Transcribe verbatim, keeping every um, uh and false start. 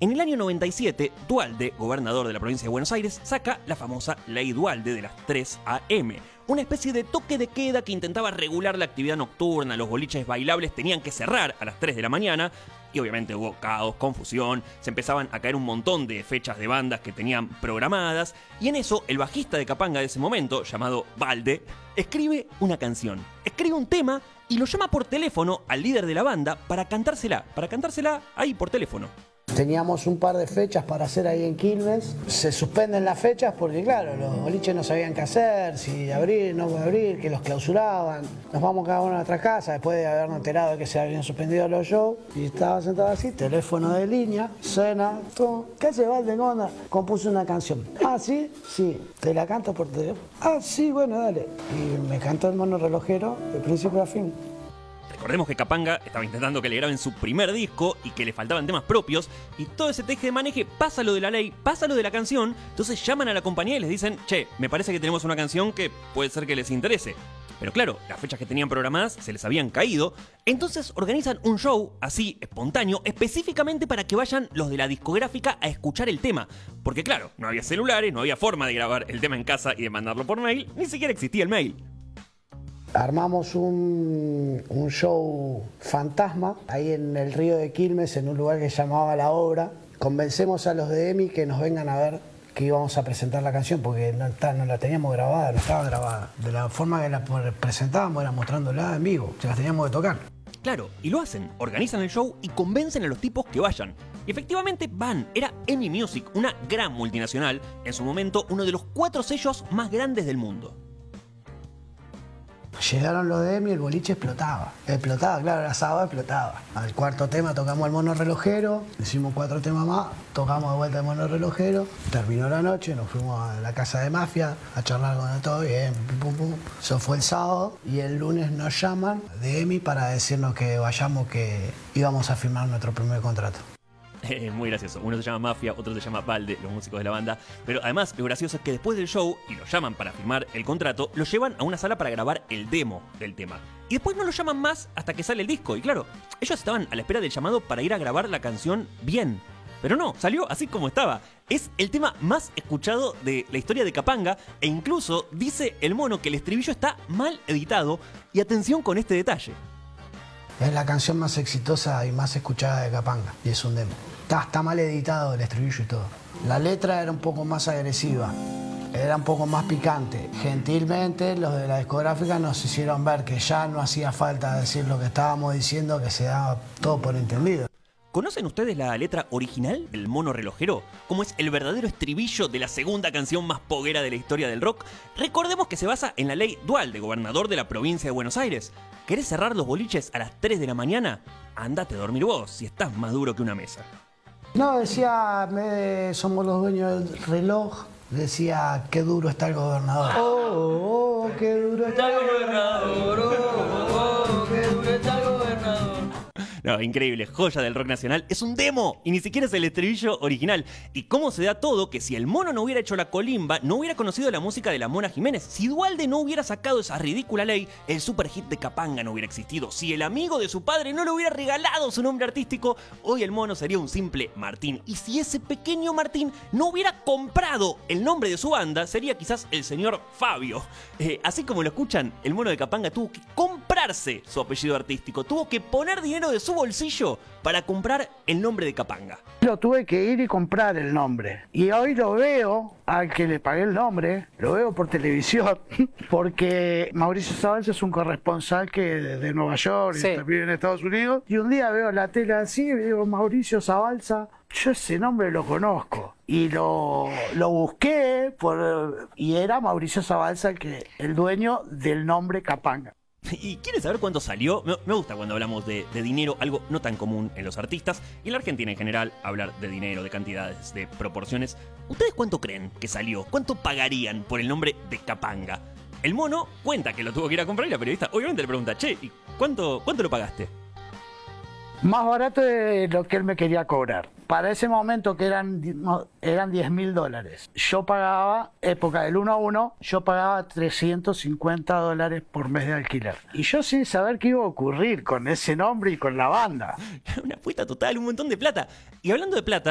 En el año noventa y siete, Duhalde, gobernador de la provincia de Buenos Aires, saca la famosa Ley Duhalde de las tres a eme, una especie de toque de queda que intentaba regular la actividad nocturna. Los boliches bailables tenían que cerrar a las tres de la mañana y obviamente hubo caos, confusión, se empezaban a caer un montón de fechas de bandas que tenían programadas y en eso el bajista de Capanga de ese momento, llamado Balde, escribe una canción, escribe un tema y lo llama por teléfono al líder de la banda para cantársela, para cantársela ahí por teléfono. Teníamos un par de fechas para hacer ahí en Quilmes. Se suspenden las fechas porque, claro, los boliches no sabían qué hacer, si abrir, no abrir, que los clausuraban. Nos vamos cada uno a nuestra casa después de habernos enterado de que se habían suspendido los shows. Y estaba sentado así, teléfono de línea, cena, todo. ¿Qué hace, Balde? ¿Cómo anda? Compuse una canción. Ah, ¿sí? Sí. ¿Te la canto por teléfono? Ah, sí, bueno, dale. Y me cantó el mono relojero de principio a fin. Recordemos que Capanga estaba intentando que le graben su primer disco y que le faltaban temas propios, y todo ese teje de maneje pasa lo de la ley, pasa lo de la canción. Entonces llaman a la compañía y les dicen: che, me parece que tenemos una canción que puede ser que les interese. Pero claro, las fechas que tenían programadas se les habían caído, entonces organizan un show así, espontáneo, específicamente para que vayan los de la discográfica a escuchar el tema. Porque claro, no había celulares, no había forma de grabar el tema en casa y de mandarlo por mail, ni siquiera existía el mail. Armamos un, un show fantasma ahí en el río de Quilmes, en un lugar que se llamaba La Obra. Convencemos a los de EMI que nos vengan a ver que íbamos a presentar la canción, porque no, está, no la teníamos grabada, no estaba grabada. De la forma que la presentábamos era mostrándola en vivo, se las teníamos que tocar. Claro, y lo hacen, organizan el show y convencen a los tipos que vayan. Y efectivamente van, era EMI Music, una gran multinacional, en su momento uno de los cuatro sellos más grandes del mundo. Llegaron los de EMI y el boliche explotaba. Explotaba, claro, era sábado, explotaba. Al cuarto tema tocamos el mono relojero, hicimos cuatro temas más, tocamos de vuelta el mono relojero, terminó la noche, nos fuimos a la casa de Mafia a charlar con todo bien, pum, pum. Eso fue el sábado y el lunes nos llaman de EMI para decirnos que vayamos, que íbamos a firmar nuestro primer contrato. Es muy gracioso. Uno se llama Mafia, otro se llama Balde, los músicos de la banda. Pero además, lo gracioso es que después del show, y lo llaman para firmar el contrato, lo llevan a una sala para grabar el demo del tema. Y después no lo llaman más hasta que sale el disco. Y claro, ellos estaban a la espera del llamado para ir a grabar la canción bien. Pero no, salió así como estaba. Es el tema más escuchado de la historia de Capanga, e incluso dice el mono que el estribillo está mal editado. Y atención con este detalle. Es la canción más exitosa y más escuchada de Capanga, y es un demo. Está, está mal editado el estribillo y todo. La letra era un poco más agresiva, era un poco más picante. Gentilmente los de la discográfica nos hicieron ver que ya no hacía falta decir lo que estábamos diciendo, que se daba todo por entendido. ¿Conocen ustedes la letra original del mono relojero? Como es el verdadero estribillo de la segunda canción más poguera de la historia del rock. Recordemos que se basa en la ley Duhalde, gobernador de la provincia de Buenos Aires. ¿Querés cerrar los boliches a las tres de la mañana? Andate a dormir vos, si estás más duro que una mesa. No, decía, en vez de somos los dueños del reloj, decía, qué duro está el gobernador. Oh, oh, oh, qué duro está el gobernador. Oh, oh, oh, qué duro está el gobernador. No, increíble, joya del rock nacional. Es un demo y ni siquiera es el estribillo original. Y cómo se da todo que si el mono no hubiera hecho la colimba, no hubiera conocido la música de la Mona Jiménez. Si Duhalde no hubiera sacado esa ridícula ley, el super hit de Capanga no hubiera existido. Si el amigo de su padre no le hubiera regalado su nombre artístico, hoy el mono sería un simple Martín. Y si ese pequeño Martín no hubiera comprado el nombre de su banda, sería quizás el señor Fabio. Eh, así como lo escuchan, el mono de Capanga tuvo que comprarse su apellido artístico, tuvo que poner dinero de su bolsillo para comprar el nombre de Capanga. Yo tuve que ir y comprar el nombre. Y hoy lo veo, al que le pagué el nombre, lo veo por televisión, porque Mauricio Zabalza es un corresponsal que de Nueva York, sí, y también en Estados Unidos. Y un día veo la tele así y digo, Mauricio Zabalza, yo ese nombre lo conozco. Y lo, lo busqué por, y era Mauricio Zabalza el, que, el dueño del nombre Capanga. ¿Y quieres saber cuánto salió? Me, me gusta cuando hablamos de, de dinero, algo no tan común en los artistas y en la Argentina en general, hablar de dinero, de cantidades, de proporciones. ¿Ustedes cuánto creen que salió? ¿Cuánto pagarían por el nombre de Capanga? El mono cuenta que lo tuvo que ir a comprar y la periodista obviamente le pregunta, che, ¿y cuánto, cuánto lo pagaste? Más barato de lo que él me quería cobrar. Para ese momento que eran, eran diez mil dólares. Yo pagaba, época del uno a uno, yo pagaba trescientos cincuenta dólares por mes de alquiler. Y yo sin saber qué iba a ocurrir con ese nombre y con la banda. Una apuesta total, un montón de plata. Y hablando de plata,